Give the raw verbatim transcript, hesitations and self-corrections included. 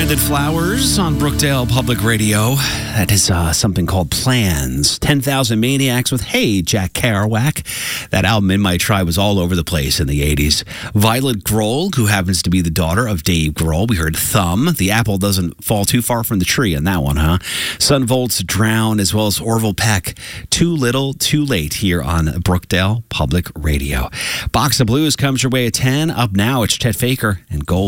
Brandon Flowers on Brookdale Public Radio. That is uh, something called Plans. ten thousand Maniacs with Hey, Jack Kerouac. That album, In My Tribe, was all over the place in the eighties. Violet Grohl, who happens to be the daughter of Dave Grohl. We heard Thumb. The apple doesn't fall too far from the tree on that one, huh? Sun Volts, Drown, as well as Orville Peck. Too Little, Too Late here on Brookdale Public Radio. Box of Blues comes your way at ten. Up now, it's Chet Faker and Gold.